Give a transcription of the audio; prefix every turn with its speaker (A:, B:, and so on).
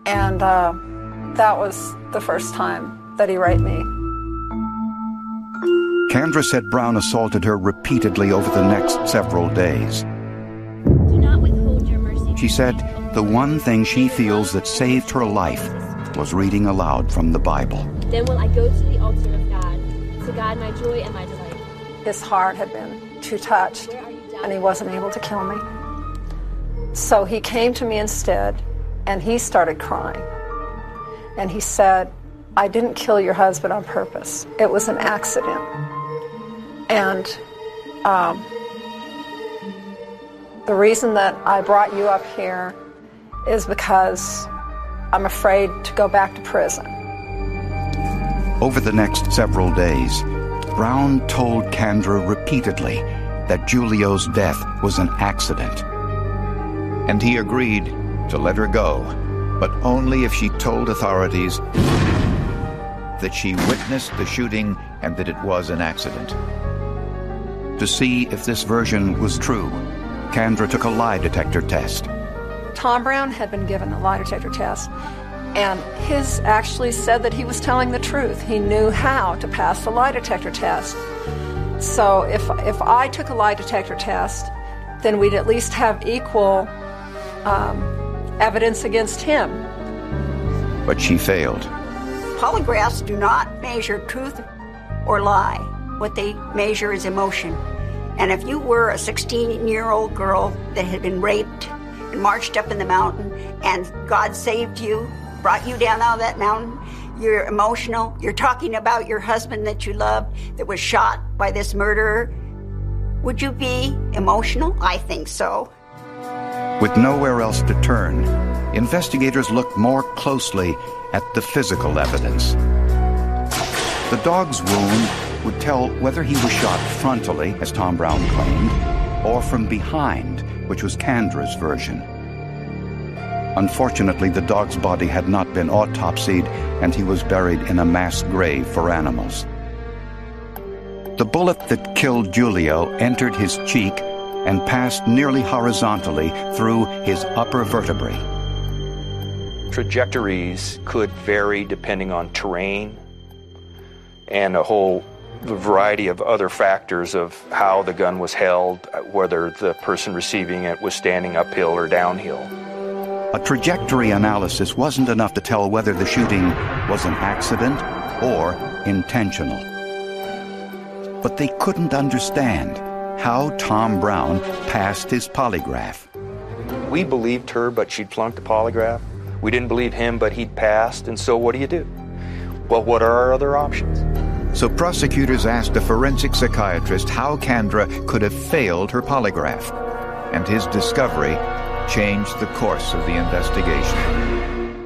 A: And that was the first time that he raped me.
B: Kendra said Brown assaulted her repeatedly over the next several days.
C: Do not withhold your mercy.
B: She said the one thing she feels that saved her life was reading aloud from the Bible.
C: Then will I go to the altar of God, to God my joy and my delight.
A: His heart had been too touched, and he wasn't able to kill me. So he came to me instead, and he started crying. And he said, I didn't kill your husband on purpose. It was an accident. And the reason that I brought you up here is because I'm afraid to go back to prison.
B: Over the next several days, Brown told Kendra repeatedly that Julio's death was an accident. And he agreed to let her go, but only if she told authorities that she witnessed the shooting and that it was an accident. To see if this version was true, Kendra took a lie detector test.
A: Tom Brown had been given a lie detector test, and his actually said that he was telling the truth. He knew how to pass the lie detector test. So if I took a lie detector test, then we'd at least have equal evidence against him.
B: But she failed.
D: Polygraphs do not measure truth or lie. What they measure is emotion. And if you were a 16-year-old girl that had been raped and marched up in the mountain and God saved you, brought you down out of that mountain, you're emotional, you're talking about your husband that you loved that was shot by this murderer, would you be emotional? I think so.
B: With nowhere else to turn, investigators looked more closely at the physical evidence. The dog's wound would tell whether he was shot frontally, as Tom Brown claimed, or from behind, which was Kendra's version. Unfortunately, the dog's body had not been autopsied, and he was buried in a mass grave for animals. The bullet that killed Julio entered his cheek and passed nearly horizontally through his upper vertebrae.
E: Trajectories could vary depending on terrain and a whole variety of other factors of how the gun was held, whether the person receiving it was standing uphill or downhill.
B: A trajectory analysis wasn't enough to tell whether the shooting was an accident or intentional. But they couldn't understand how Tom Brown passed his polygraph.
E: We believed her, but she'd flunked the polygraph. We didn't believe him, but he'd passed, and so what do? Well, what are our other options?
B: So prosecutors asked a forensic psychiatrist how Kendra could have failed her polygraph, and his discovery changed the course of the investigation.